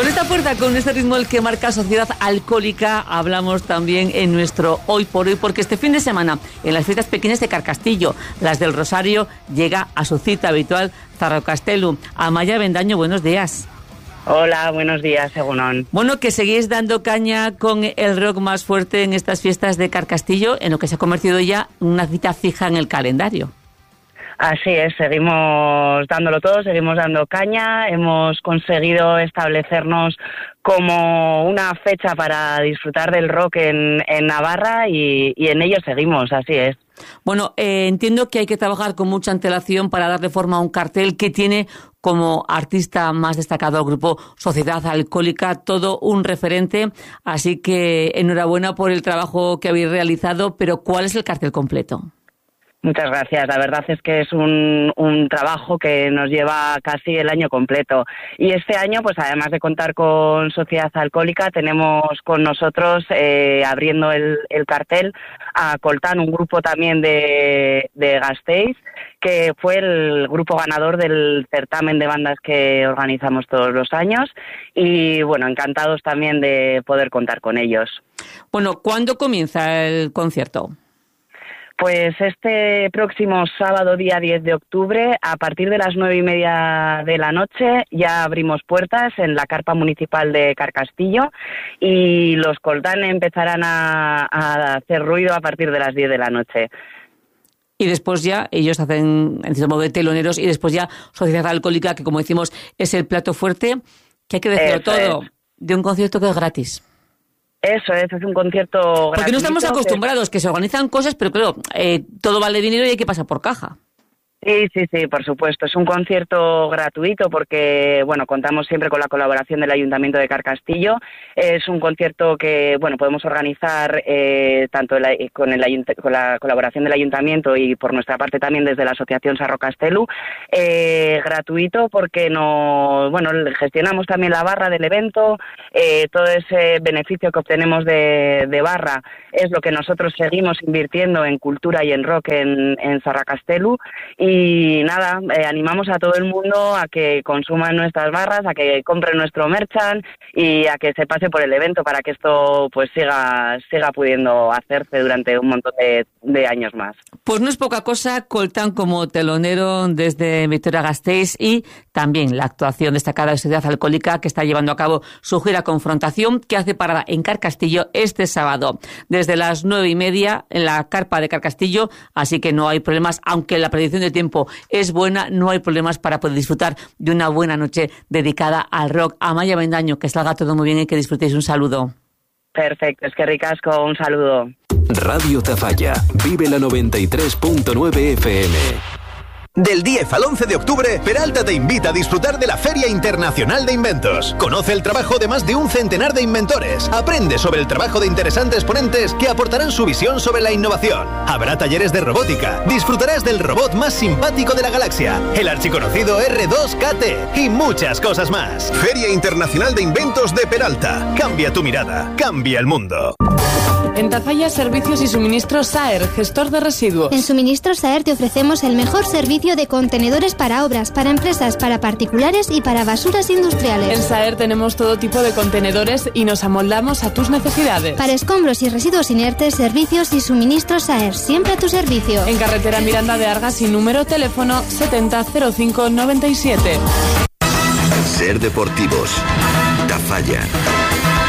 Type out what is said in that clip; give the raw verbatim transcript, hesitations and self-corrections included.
Con esta fuerza, con este ritmo el que marca Sociedad Alcohólica, hablamos también en nuestro Hoy por Hoy, porque este fin de semana, en las fiestas pequeñas de Carcastillo, las del Rosario, llega a su cita habitual Zarrocastelu. Amaya Bendaño, buenos días. Hola, buenos días, Egunon. Bueno, que seguís dando caña con el rock más fuerte en estas fiestas de Carcastillo, en lo que se ha convertido ya en una cita fija en el calendario. Así es, seguimos dándolo todo, seguimos dando caña, hemos conseguido establecernos como una fecha para disfrutar del rock en, en Navarra y, y en ello seguimos, así es. Bueno, eh, entiendo que hay que trabajar con mucha antelación para darle forma a un cartel que tiene como artista más destacado al grupo Sociedad Alcohólica, todo un referente, así que enhorabuena por el trabajo que habéis realizado, pero ¿cuál es el cartel completo? Muchas gracias. La verdad es que es un, un trabajo que nos lleva casi el año completo. Y este año, pues además de contar con Sociedad Alcohólica, tenemos con nosotros, eh, abriendo el, el cartel, a Coltán, un grupo también de, de Gasteiz, que fue el grupo ganador del certamen de bandas que organizamos todos los años. Y bueno, encantados también de poder contar con ellos. Bueno, ¿cuándo comienza el concierto? Pues este próximo sábado, día diez de octubre, a partir de las nueve y media de la noche, ya abrimos puertas en la carpa municipal de Carcastillo y los Coltán empezarán a, a hacer ruido a partir de las diez de la noche. Y después ya ellos hacen, en cierto modo, de teloneros, y después ya Sociedad Alcohólica, que como decimos es el plato fuerte, que hay que decirlo Eso todo, es. De un concierto que es gratis. Eso es, es un concierto gratuito. Porque no estamos acostumbrados, que se organizan cosas, pero claro, eh, todo vale dinero y hay que pasar por caja. Sí, sí, sí, por supuesto. Es un concierto gratuito porque, bueno, contamos siempre con la colaboración del Ayuntamiento de Carcastillo. Es un concierto que, bueno, podemos organizar eh, tanto el, con, el, con la colaboración del Ayuntamiento y por nuestra parte también desde la Asociación Zarrocastelu. Eh, gratuito porque no, bueno, gestionamos también la barra del evento. Eh, todo ese beneficio que obtenemos de, de barra es lo que nosotros seguimos invirtiendo en cultura y en rock en, en Zarrocastelu. Y Y nada, eh, animamos a todo el mundo a que consuman nuestras barras, a que compren nuestro merchan y a que se pase por el evento para que esto pues siga siga pudiendo hacerse durante un montón de, de años más. Pues no es poca cosa, Coltán como telonero desde Vitoria-Gasteiz y también la actuación destacada de Sociedad Alcohólica, que está llevando a cabo su gira Confrontación, que hace parada en Carcastillo este sábado desde las nueve y media en la carpa de Carcastillo, así que no hay problemas, aunque la predicción de tiempo es buena, no hay problemas para poder disfrutar de una buena noche dedicada al rock. Amaya Bendaño, que salga todo muy bien y que disfrutéis. Un saludo. Perfecto, es que ricasco, un saludo. Radio Tafalla, vive la noventa y tres punto nueve F M. Del diez al once de octubre, Peralta te invita a disfrutar de la Feria Internacional de Inventos. Conoce el trabajo de más de un centenar de inventores. Aprende sobre el trabajo de interesantes ponentes que aportarán su visión sobre la innovación. Habrá talleres de robótica. Disfrutarás del robot más simpático de la galaxia, el archiconocido R dos K T, y muchas cosas más. Feria Internacional de Inventos de Peralta. Cambia tu mirada, cambia el mundo. En Tafalla, Servicios y Suministros Saer, gestor de residuos. En Suministros Saer te ofrecemos el mejor servicio de contenedores para obras, para empresas, para particulares y para basuras industriales. En Saer tenemos todo tipo de contenedores y nos amoldamos a tus necesidades. Para escombros y residuos inertes, Servicios y Suministros Saer, siempre a tu servicio. En carretera Miranda de Argas y número teléfono setenta cero cinco noventa y siete. Ser deportivos. Tafalla.